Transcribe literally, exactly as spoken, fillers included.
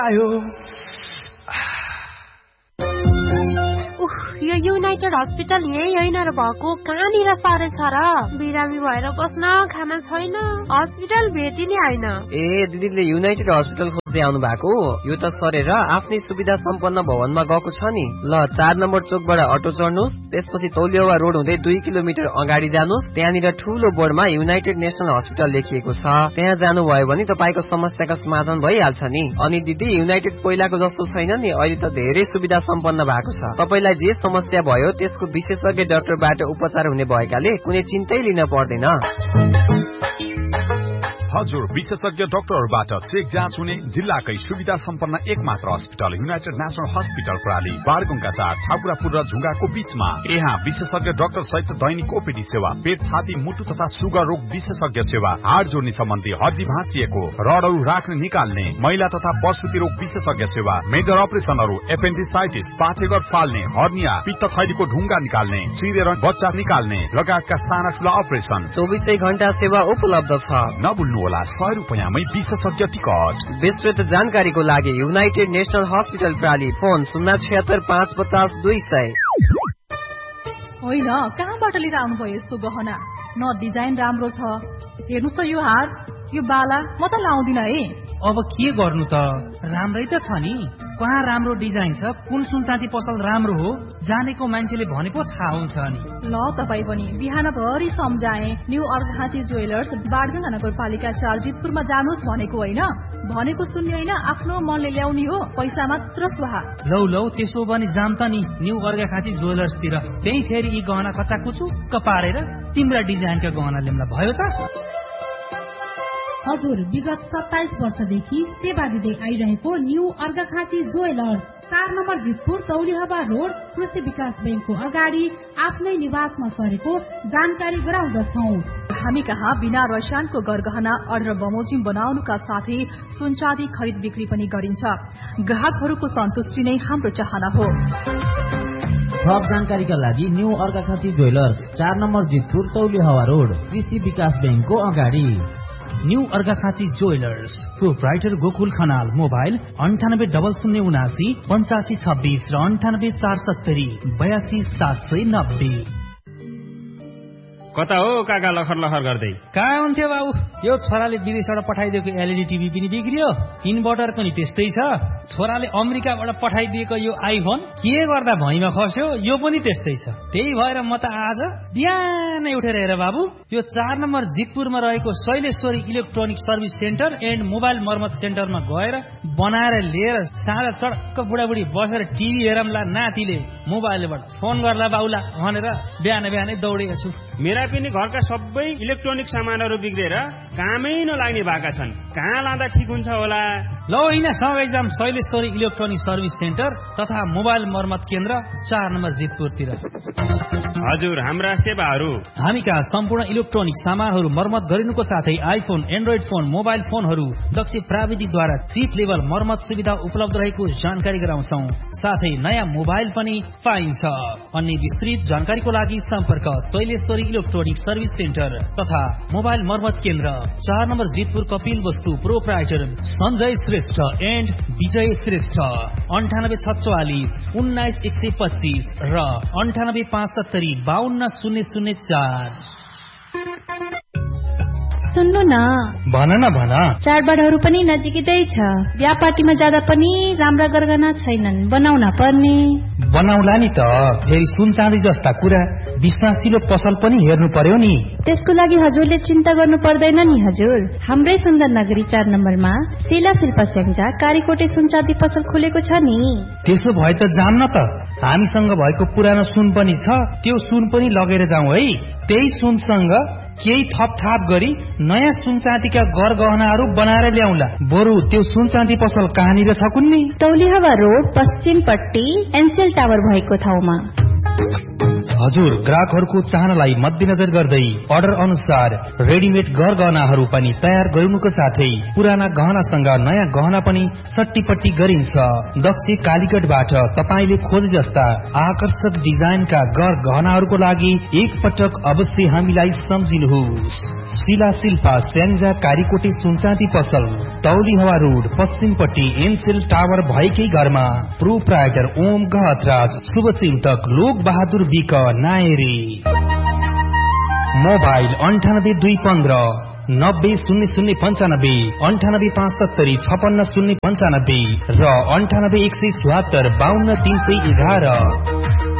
आयो यो United hospital यही होइन र भएको कहाँनिर सरे छ र बिरामी भएर बस्न खाना छैन हस्पिटल भेटिने होइन ए दिदीले युनाइटेड हस्पिटल खोज्दै आउनु भएको यो त सरेर आफ्नै सुविधा सम्पन्न भवनमा गएको छ नि ल चार नम्बर चोकबाट अटो चढ्नुहोस् त्यसपछि तौलियावा रोड हुँदै दुई किलोमिटर अगाडि जानुहोस् त्यहाँनिर ठूलो बोर्डमा युनाइटेड नेसनल हस्पिटल लेखिएको छ त्यहाँ जानुभयो भने तपाईको समस्याको समाधान भइहाल्छ नि अनि दिदी युनाइटेड पहिलाको जस्तो छैन नि अहिले त धेरै सुविधा सम्पन्न भएको छ तपाईलाई जे समस्या भयो त्यसको विशेषज्ञ डाक्टरबाट उपचार हुने भएकाले कुनै चिन्तै लिन पर्दैन हजुर विशेषज्ञ डाक्टरहरूबाट चेक जाँच हुने जिल्लाकै सुविधा सम्पन्न एकमात्र अस्पताल युनाइटेड नेसनल हस्पिटल प्रणाली बारगुङका चार ठाकुरापुर र झुङ्गाको बीचमा यहाँ विशेषज्ञ डाक्टर सहित दैनिक ओपीडी सेवा पेट छाती मुटु तथा सुगर रोग विशेषज्ञ सेवा हाड जोड्ने सम्बन्धी हड्डी भाँचिएको रडहरू राख्ने निकाल्ने महिला तथा प्रसुति रोग विशेषज्ञ सेवा मेजर अपरेसनहरू एपेन्डिसाइटिस पाठेघर फाल्ने हर्निया पित्त थैलीको ढुङ्गा निकाल्ने चिरेर बच्चा निकाल्ने लगायतका साना ठूला अपरेसन चौबिसै घण्टा सेवा उपलब्ध छ नभुल्नु होला सय रुपियाँमै विशेषज्ञ टिकट विस्तृत जानकारीको लागि युनाइटेड नेसनल हस्पिटल प्राली फोन शून्य छयत्तर पाँच पचास दुई सय होइन कहाँबाट लिएर आउनुभयो यस्तो गहना न डिजाइन राम्रो छ हेर्नुहोस् त यो हार यो बाला म त लाउँदिन है अब के गर्नु त राम्रै त छ नि कहाँ राम्रो डिजाइन छ कुन सुनचाँदी पसल राम्रो हो जानेको मान्छेले भनेको थाहा हुन्छ नि ल तपाई पनि बिहान भरि सम्झाए न्यू अर्घाँची ज्वेलर्स बाडगाङ नगरपालिका चार जितपुरमा जानुहोस् भनेको होइन भनेको सुन्ने होइन आफ्नो मनले ल्याउने हो पैसा मात्र सुहा लौ लौ त्यसो भने जाम त नि न्यू अर्घाँची ज्वेलर्सतिर त्यही फेरि यी गहना कच्चा कुचुक्क पारेर तिम्रा डिजाइनका गहना ल्याउँला भयो त हजुर विगत सत्ताइस वर्षदेखि सेवा दिँदै आइरहेको न्यू अर्घाखाँची ज्वेलर्स चार नम्बर जितपुर तौलिहवा रोड कृषि विकास ब्याङ्कको अगाडि आफ्नै निवासमा सरेको जानकारी गराउँदछौँ हामी कहाँ बिना रसायनको गरगहना अर्डर बमोजिम बनाउनुका साथै सुनचाँदी खरिद बिक्री पनि गरिन्छ ग्राहकहरूको सन्तुष्टि नै हाम्रो चाहना हो थप जानकारीका लागि न्यू अर्घाखाँची ज्वेलर्स चार नम्बर जितपुर तौलिहवा रोड कृषि विकास ब्याङ्कको अगाडि new Arghakhanchi jewellers proprietor Gokul Khanal mobile अन्ठानब्बे डबल शून्य उनासी पञ्चासी छब्बीस र अन्ठानब्बे चार सत्तरी बयासी सात सय नब्बे कता हो काका लखर लखर गर्दै कहाँ हुन्थ्यो बाबु यो छोराले विदेशबाट पठाइदिएको एलइडी टिभी पनि बिग्रियो इन्भर्टर पनि त्यस्तै छ छोराले अमेरिकाबाट पठाइदिएको यो आइफोन के गर्दा भैँमा खस्यो यो पनि त्यस्तै छ त्यही भएर म त आज बिहानै उठेर हेर बाबु यो चार नम्बर जितपुरमा रहेको Shaileshwari electronic service centre and mobile मर्मत सेन्टरमा गएर बनाएर लिएर साँझ चटक्क बुढाबुढी बसेर टिभी हेरौँला नातिले मोबाइलबाट फोन गर्ला बाउला भनेर बिहान बिहानै दौडेको छु मेरा पनि घरका सबै इलेक्ट्रोनिक सामानहरू बिग्रेर कामै नलाग्ने भएका छन् कहाँ लाँदा ठिक हुन्छ होला ल होइन सँगै जाम शैलेश्वरी इलेक्ट्रोनिक सर्भिस सेन्टर तथा मोबाइल मर्मत केन्द्र चार नम्बर जितपुरतिर हजुर हाम्रा सेवाहरू हामी कहाँ सम्पूर्ण इलेक्ट्रोनिक सामानहरू मर्मत गरिनुको साथै आइफोन एन्ड्रोइड फोन मोबाइल फोनहरू दक्ष प्राविधिकद्वारा चिप लेभल मर्मत सुविधा उपलब्ध रहेको जानकारी गराउँछौ साथै नयाँ मोबाइल पनि पाइन्छ अन्य विस्तृत जानकारीको लागि सम्पर्क शैलेश्वरी इलेक्ट्रोनिक सर्भिस सेन्टर तथा मोबाइल मर्मत केन्द्र चार नम्बर जितपुर कपिल वस्तु प्रोप्राइटर सञ्जय श्रेष्ठ एन्ड विजय श्रेष्ठ अन्ठानब्बे छत्वालिस उन्नाइस एक सय पच्चिस र अन्ठानब्बे पाँच सत्तरी बाहन्न शून्य शून्य चार सुन्नु न भन न भन चाडबाडहरू पनि नजिकै छ बिहा पार्टीमा जाँदा पनि राम्रा गरगहना छैनन् बनाउन पर्ने बनाउला नि त फेरि सुन चाँदी जस्ता कुरा विश्वासिलो पसल पनि हेर्नु पर्यो नि त्यसको लागि हजुरले चिन्ता गर्नु पर्दैन नि हजुर हाम्रै सुन्दर नगरी चार नम्बरमा शिला शिल्पा स्याङ्जा कारीकोटे सुन चाँदी पसल खुलेको छ नि त्यसो भए त जाम न त हामीसँग भएको पुरानो सुन पनि छ त्यो सुन पनि लगेर जाउँ है त्यही सुनसँग केही थप थाप गरी नयाँ सुन चाँदीका गर गहनाहरू बनाएर ल्याउला बरु त्यो सुन चाँदी पसल कहाँनिर छ कुन्नी तौलिहवा रोड पश्चिमपट्टि एनसेल टावर भएको ठाउँमा हजुर, ग्राहकहरूको चाहनालाई मध्यनजर गर्दै अर्डर अनुसार रेडिमेड गहनाहरू पनि तयार गरिनुको साथै पुराना गहनासँग नयाँ गहना पनि सट्टीपट्टी गरिन्छ। दक्ष कालीगढबाट तपाईले खोजे जस्ता आकर्षक डिजाइनका गर गहनाहरूको लागि एक पटक अवश्य हामीलाई सम्झिनुहोस्। शिला शिल्पा स्याङ्जा कारीकोटे सुनचाँदी पसल, तौली हवा रोड, पश्चिमपट्टि एनसेल टावर भएकै घरमा। प्रोप्राइटर ओम गहतराज, शुभचिन्तक लोक बहादुर बिक नायरी। मोबाइल अन्ठानब्बे दुई पन्ध्र नब्बे शून्य शून्य पञ्चानब्बे, अन्ठानब्बे पाँच सत्तरी छपन्न शून्य पञ्चानब्बे र अन्ठानब्बे एक सय चौहत्तर बाहन्न तीन सय एघार।